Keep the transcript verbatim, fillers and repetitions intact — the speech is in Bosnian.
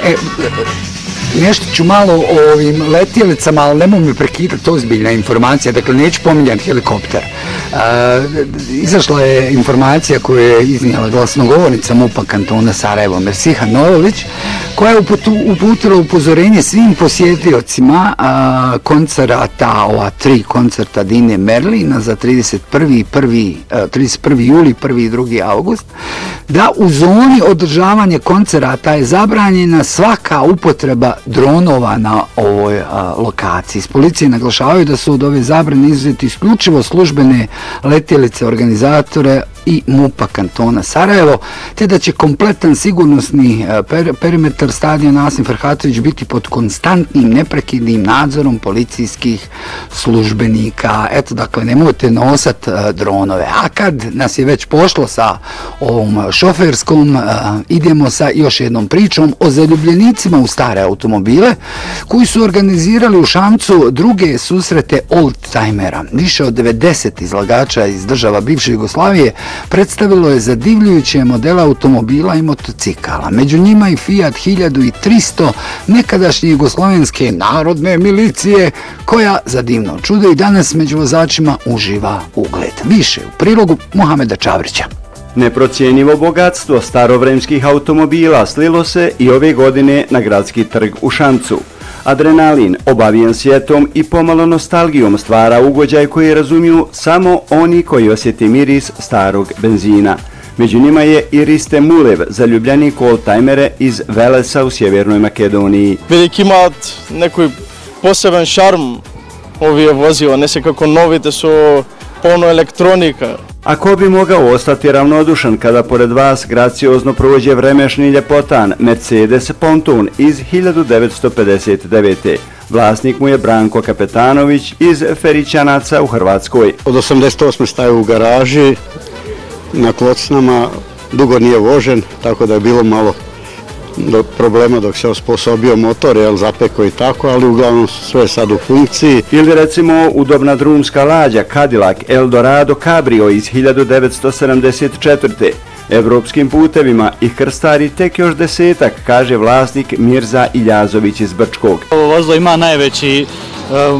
E, nešto ću malo o ovim letjelicama, ali nemoj mi prekidati, ozbiljna informacija, dakle neću pominjati helikopter. E, izašla je informacija koju je iznijela glasnogovornica MUP-a kantona Sarajevo Mersiha Novović, koja je uputila upozorenje svim posjetiocima a, koncerata, ova tri koncerta Dine Merlina za trideset prvi juli, prvi i drugi august, da u zoni održavanja koncerata je zabranjena svaka upotreba dronova na ovoj a, lokaciji. Iz policije naglašavaju da su od ove zabrane izuzeti isključivo službene letjelice organizatore i MUP-a kantona Sarajevo, te da će kompletan sigurnosni per, perimetar stadiona Asim Ferhatović biti pod konstantnim, neprekidnim nadzorom policijskih službenika. Eto, dakle, nemojte nosat uh, dronove. A kad nas je već pošlo sa ovom šoferskom, uh, idemo sa još jednom pričom o zaljubljenicima u stare automobile, koji su organizirali u Šamcu druge susrete oldtimera. Više od devedeset izlagača iz država bivše Jugoslavije predstavilo je zadivljujuće modele automobila i motocikala. Među njima i Fiat hiljadu tristo nekadašnje jugoslovenske narodne milicije, koja za divno čudo i danas među vozačima uživa ugled. Više u prilogu Muhameda Čavrića. Neprocjenjivo bogatstvo starovremskih automobila slilo se i ove godine na gradski trg u Šamcu. Adrenalin, obavijen sjetom i pomalo nostalgijom stvara ugođaj koji razumiju samo oni koji osjeti miris starog benzina. Među njima je i Riste Mulev, zaljubljenik oldtimere iz Velesa u Sjevernoj Makedoniji. Vidjek ima neki poseban šarm ovih vozila, ne se kako novite su polno elektronika. Ako bi mogao ostati ravnodušan kada pored vas graciozno prođe vremešni ljepotan Mercedes Ponton iz hiljadu devetsto pedeset devete. Vlasnik mu je Branko Kapetanović iz Feričanaca u Hrvatskoj. Od osamdeset osme staje u garaži, na klocnama, dugo nije vožen, tako da je bilo malo do problema dok se osposobio motor, jel, zapeko i tako, ali uglavnom sve je sad u funkciji. Ili recimo udobna drumska lađa Cadillac Eldorado Cabrio iz hiljadu devetsto sedamdeset četvrte. Evropskim putevima ih krstari tek još desetak, kaže vlasnik Mirza Iljazović iz Brčkog. Ovo vozilo ima najveći